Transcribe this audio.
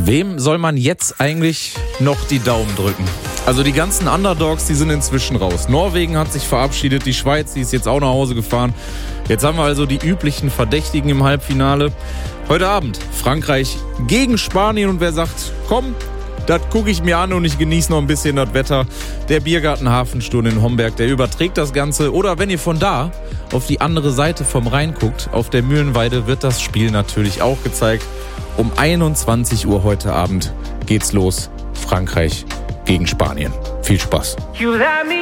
Wem soll man jetzt eigentlich noch die Daumen drücken? Also die ganzen Underdogs, die sind inzwischen raus. Norwegen hat sich verabschiedet, die Schweiz, die ist jetzt auch nach Hause gefahren. Jetzt haben wir also die üblichen Verdächtigen im Halbfinale. Heute Abend Frankreich gegen Spanien und wer sagt, komm, das gucke ich mir an und ich genieße noch ein bisschen das Wetter. Der Biergarten Hafensturm in Homberg, der überträgt das Ganze. Oder wenn ihr von da auf die andere Seite vom Rhein guckt, auf der Mühlenweide wird das Spiel natürlich auch gezeigt. Um 21 Uhr heute Abend geht's los. Frankreich gegen Spanien. Viel Spaß.